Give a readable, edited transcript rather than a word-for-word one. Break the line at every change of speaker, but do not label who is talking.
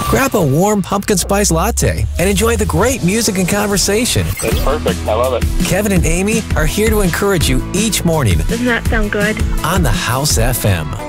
Grab a warm pumpkin spice latte and enjoy the great music and conversation.
It's perfect. I love it.
Kevin and Amy are here to encourage you each morning
Doesn't that sound good?
on the House FM.